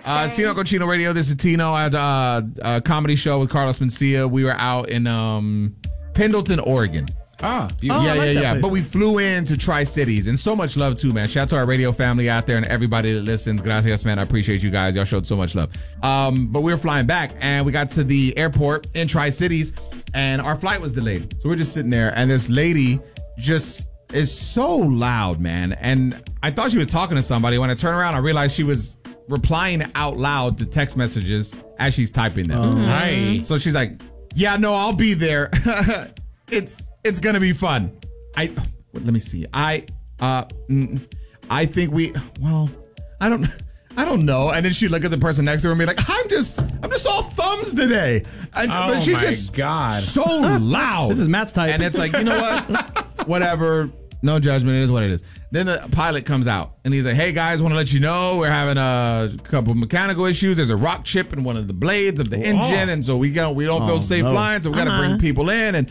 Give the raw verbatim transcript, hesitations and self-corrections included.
Uh, it's Tino Cochino Radio. This is Tino. I had uh, a comedy show with Carlos Mencia. We were out in um, Pendleton, Oregon. Ah, oh, yeah, like yeah, yeah. place. But we flew into Tri-Cities, and so much love too, man. Shout out to our radio family out there and everybody that listens. Gracias, man. I appreciate you guys. Y'all showed so much love. Um, but we were flying back, and we got to the airport in Tri-Cities, and our flight was delayed. So we're just sitting there, and this lady just is so loud, man. And I thought she was talking to somebody. When I turned around, I realized she was replying out loud to text messages as she's typing them. Oh. Hi. So she's like, "Yeah, no, I'll be there. it's." It's gonna be fun. I let me see. I uh I think we well I don't I don't know. And then she look at the person next to her and be like, I'm just I'm just all thumbs today. And, oh but she's my just God. so loud. This is Matt's type. And it's like, you know what? Whatever. No judgment. It is what it is. Then the pilot comes out and he's like, hey guys, want to let you know we're having a couple mechanical issues. There's a rock chip in one of the blades of the oh. engine, and so we go we don't Oh, feel safe no. flying, so we got to Uh-huh. bring people in, and